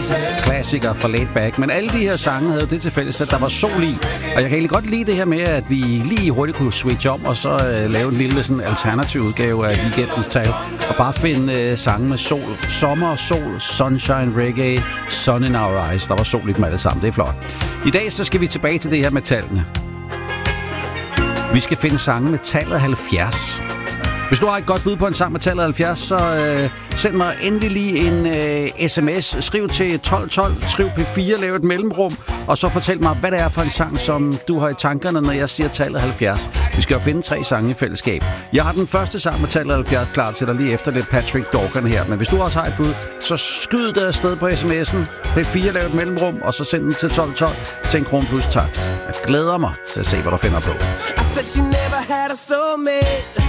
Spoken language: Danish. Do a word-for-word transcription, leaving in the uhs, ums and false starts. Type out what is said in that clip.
Klassikere fra Laid Back. Men alle de her sange havde jo det til fælles, at der var sol i. Og jeg kan egentlig godt lide det her med, at vi lige hurtigt kunne switch om og så uh, lave en lille sådan, alternativ udgave af Weekendens Tal. Og bare finde uh, sange med sol. Sommer, sol, sunshine, reggae, sun in our eyes. Der var sol i dem alle sammen. Det er flot. I dag så skal vi tilbage til det her med tallene. Vi skal finde sange med tallet halvfjerds. Hvis du har et godt bud på en sang med tallet halvfjerds, så øh, send mig endelig lige en øh, sms. Skriv til tolv tolv, skriv P fire, lav et mellemrum, og så fortæl mig, hvad det er for en sang, som du har i tankerne, når jeg siger tallet halvfjerds. Vi skal jo finde tre sange i fællesskab. Jeg har den første sang med tallet halvfjerds klar til dig lige efter lidt Patrick Dorgan her. Men hvis du også har et bud, så skyd det afsted på sms'en. P fire, lav et mellemrum, og så send den til tolv tolv til en kron plus takst. Jeg glæder mig til at se, hvad du finder på. I said she never had a soulmate.